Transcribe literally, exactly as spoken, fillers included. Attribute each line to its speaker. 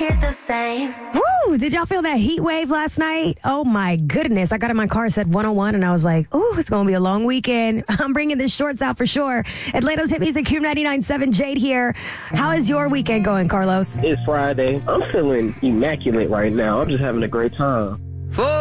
Speaker 1: hear the same.
Speaker 2: Woo! Did y'all feel that heat wave last night? Oh my goodness. I got in my car, said one oh one, and I was like, ooh, it's going to be a long weekend. I'm bringing the shorts out for sure. Atlanta's Hit Music, Q ninety-nine point seven, Jade here. How is your weekend going, Carlos?
Speaker 3: It's Friday. I'm feeling immaculate right now. I'm just having a great time.